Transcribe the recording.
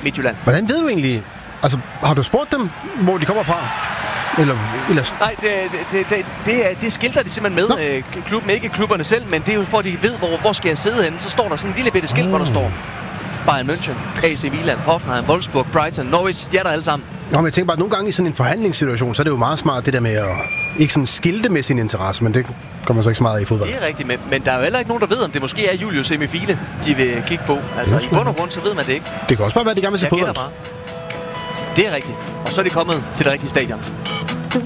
Midtjylland. Hvordan ved du egentlig... Altså, har du spurgt dem, hvor de kommer fra? Eller... Nej, det skilter de simpelthen med. Klubben, ikke klubberne selv, men det er jo for, at de ved, hvor skal jeg sidde henne. Så står der sådan en lille bitte skilt, hvor der står Bayern München, AC Milan, Hoffenheim, Wolfsburg, Brighton, Norwich, de er der alle sammen. Nå, men jeg tænker bare, at nogle gange i sådan en forhandlingssituation, så er det jo meget smart det der med at ikke sådan skilte med sin interesse, men det kommer så ikke så meget i fodbold. Det er rigtigt, men der er jo heller ikke nogen, der ved, om det måske er Julius Emifile, de vil kigge på. Altså, i bund og grund, så ved man det ikke. Det kan også bare være, at de gerne vil se fodbold. Det er rigtigt. Og så er de kommet til det rigtige stadion.